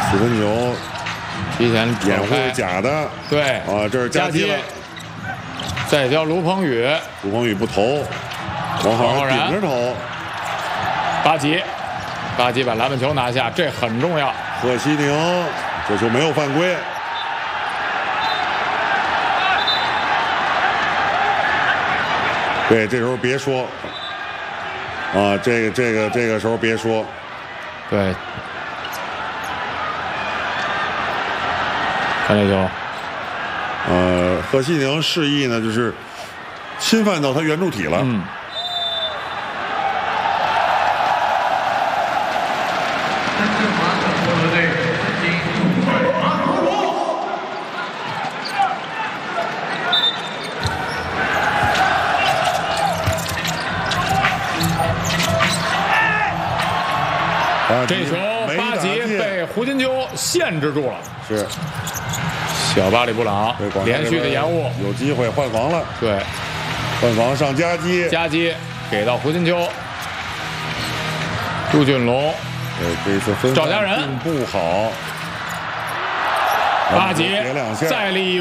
4分球提前掩护是假的， 对啊，这是夹击了。 再交卢鹏宇， 卢鹏宇不投，王浩然顶着投。 巴吉把篮板球拿下，这很重要。 贺西宁这球没有犯规。对，这时候别说，啊，这个时候别说。 对，看这球。 贺西宁示意呢，就是侵犯到他圆柱体了。 这球巴吉被胡金秋限制住了。 是。 小巴里布朗连续的延误， 有机会换防了。 对， 换防上夹击给到胡金秋，杜俊龙， 这次分赵家人并不好。 巴吉再立。